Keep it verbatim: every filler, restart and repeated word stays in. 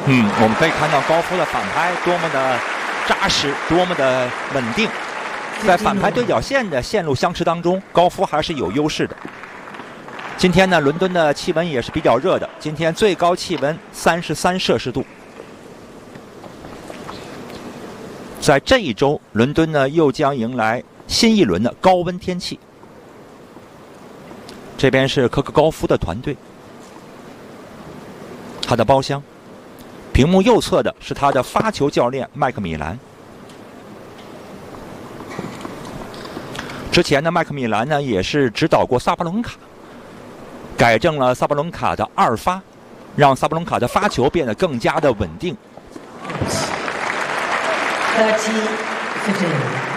嗯，我们可以看到高夫的反拍多么的扎实，多么的稳定。在反拍对角线的线路相持当中，高夫还是有优势的。今天呢，伦敦的气温也是比较热的，今天最高气温三十三摄氏度。在这一周，伦敦呢又将迎来新一轮的高温天气。这边是可可高夫的团队，他的包厢。屏幕右侧的是他的发球教练麦克米兰。之前呢，麦克米兰呢也是指导过萨巴伦卡，改正了萨巴伦卡的二发，让萨巴伦卡的发球变得更加的稳定。 thirty fifteen